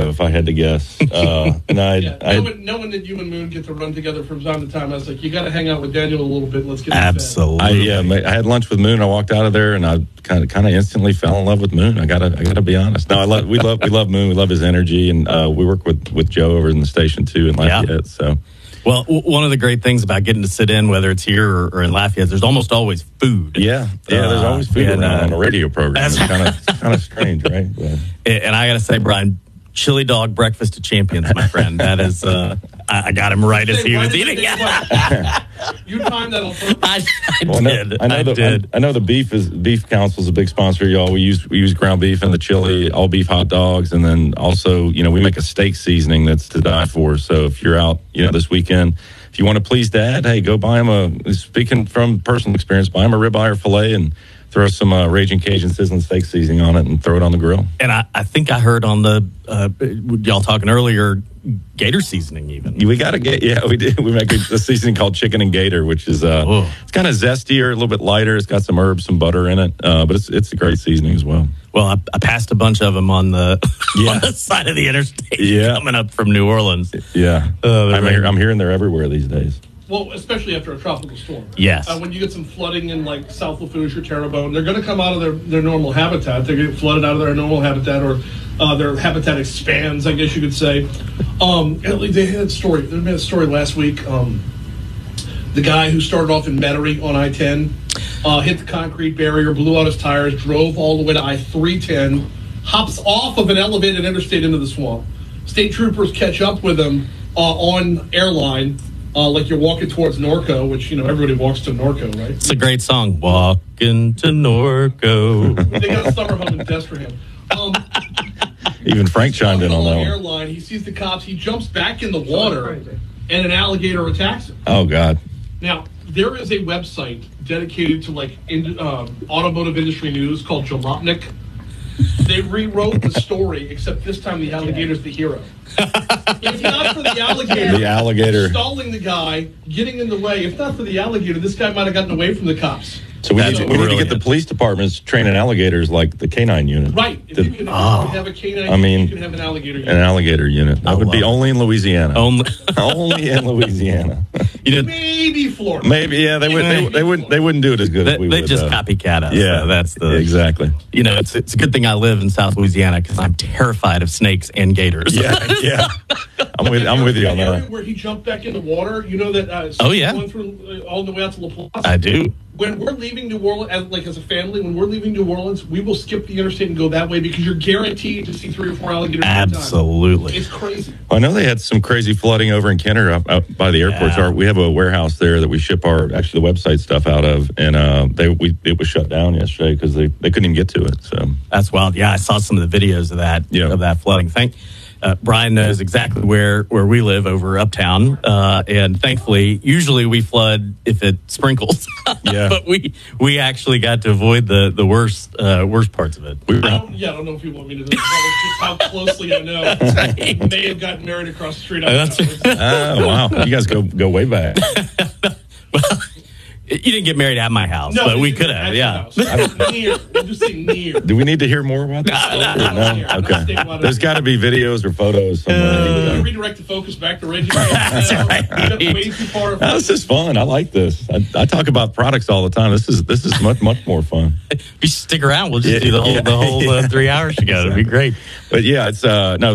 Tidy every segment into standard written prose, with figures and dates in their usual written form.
have if I had to guess. And knowing that you and Moon get to run together from time to time, I was like, you got to hang out with Daniel a little bit. Let's get absolutely. I had lunch with Moon. I walked out of there, and I kind of instantly fell in love with Moon. I gotta be honest. No, we love Moon. We love his energy, and we work with Joe over in the station too in Lafayette. Yeah. So. Well, one of the great things about getting to sit in, whether it's here or in Lafayette, there's almost always food. Yeah, there's always food around on a radio program. It's kind of strange, right? But. And I got to say, Brian, chili dog breakfast of champions, my friend. That is, I got him right as he was eating. You timed that on purpose. I know the beef council is a big sponsor, y'all. We use ground beef and the chili, all beef hot dogs, and then also, we make a steak seasoning that's to die for. So if you're out, this weekend, if you want to please Dad, hey, go buy him speaking from personal experience, buy him a ribeye or filet and throw some Raging Cajun sizzling steak seasoning on it and throw it on the grill. And I think I heard on the y'all talking earlier, gator seasoning even. We got we did. We make a seasoning called chicken and gator, which is it's kind of zestier, a little bit lighter. It's got some herbs, some butter in it, but it's a great seasoning as well. Well, I passed a bunch of them on the on the side of the interstate coming up from New Orleans. Yeah, I'm hearing they're everywhere these days. Well, especially after a tropical storm. Yes. When you get some flooding in like South Lafourche or Terrebonne, they're going to come out of their normal habitat. They're going to get flooded out of their normal habitat, or their habitat expands, I guess you could say. They had a story last week. The guy who started off in Metairie on I-10 hit the concrete barrier, blew out his tires, drove all the way to I-310, hops off of an elevated interstate into the swamp. State troopers catch up with him on Airline. Like you're walking towards Norco, which, everybody walks to Norco, right? It's a great song. Walking to Norco. They got Summer Home and Destrahan. Even Frank chimed in on that one. Airline, he sees the cops. He jumps back in the water, and an alligator attacks him. Oh, God. Now, there is a website dedicated to, automotive industry news called Jalopnik. They rewrote the story, except this time the alligator's the hero. If not for the alligator stalling the guy, getting in the way, if not for the alligator, this guy might have gotten away from the cops. So we need to get the police departments training alligators like the canine unit. Right. If you can have a canine unit, you can have an alligator unit. An alligator unit. That would be only in Louisiana. Only in Louisiana. Maybe Florida. Maybe, yeah. They wouldn't do it as good as we would. They just copycat us. Yeah, so that's exactly. It's a good thing I live in South Louisiana because I'm terrified of snakes and gators. Yeah. I'm with you on that. Where he jumped back in the water, that. Going through all the way out to La Place. I do. When we're leaving New Orleans, as a family, when we're leaving New Orleans, we will skip the interstate and go that way because you're guaranteed to see 3 or 4 alligators. Absolutely. It's crazy. Well, I know they had some crazy flooding over in Kenner out by the airport. Yeah. We have a warehouse there that we ship the website stuff out of, and it was shut down yesterday because they couldn't even get to it. So that's wild. Yeah, I saw some of the videos of that flooding. Brian knows exactly where we live over uptown, and thankfully, usually we flood if it sprinkles. Yeah, but we actually got to avoid the worst parts of it. I don't know if you want me to know just how closely I know. They may have gotten married across the street. Oh wow, you guys go way back. Well, you didn't get married at my house, but we could have. Yeah. Near. We'll just say near. Do we need to hear more about that? No. Okay. There's got to be videos or photos somewhere. You redirect the focus back to Reggie. That's right. Way too far. This is fun. I like this. I talk about products all the time. This is much more fun. If you stick around, we'll just do the whole 3 hours together. It'd be great. But yeah, it's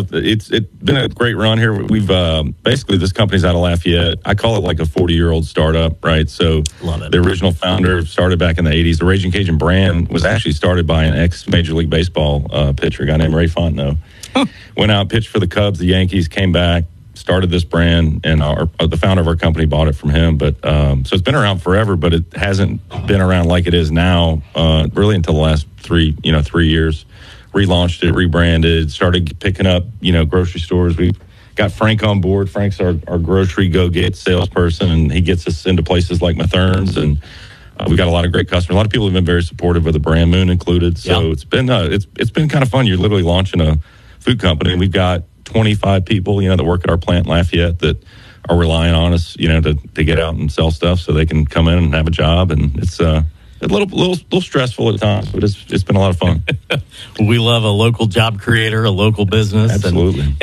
been a great run here. We've basically this company's out of Lafayette. I call it like a 40-year-old startup, right? So love it. The original founder started back in the 80s. The Raging Cajun brand was actually started by an ex-Major League Baseball pitcher, a guy named Ray Fontenot. Went out, pitched for the Cubs, the Yankees, came back, started this brand, and the founder of our company bought it from him. But so it's been around forever, but it hasn't been around like it is now, really until the last 3 years. Relaunched it, rebranded, started picking up, grocery stores. We got Frank on board. Frank's our grocery go-get salesperson, and he gets us into places like Mathern's, and we've got a lot of great customers. A lot of people have been very supportive of the brand, Moon included. So it's been kind of fun. You're literally launching a food company, and we've got 25 people, that work at our plant in Lafayette that are relying on us, to get out and sell stuff so they can come in and have a job, and it's a little stressful at times, but it's been a lot of fun. We love a local job creator, a local business. Absolutely.